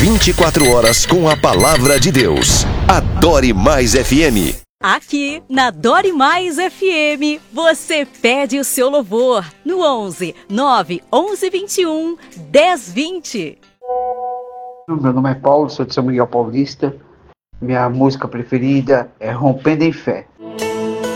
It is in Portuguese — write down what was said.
24 horas com a palavra de Deus. Adore Mais FM. Aqui na Adore Mais FM, você pede o seu louvor no 11 9 11 21 10 20. Meu nome é Paulo, sou de São Miguel Paulista. Minha música preferida é Rompendo em Fé.